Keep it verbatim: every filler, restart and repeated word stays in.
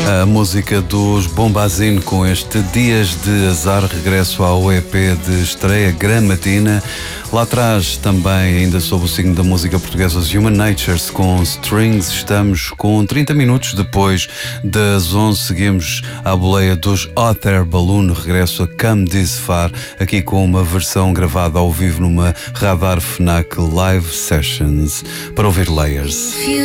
A música dos Bombazine com este Dias de Azar, regresso ao E P de estreia Gramatina. Lá atrás também, ainda sob o signo da música portuguesa, os Human Natures com Strings. Estamos com trinta minutos depois das onze, seguimos à boleia dos Hot Air Balloon, regresso a Come This Far, aqui com uma versão gravada ao vivo numa Radar Fnac Live Sessions, para ouvir Layers.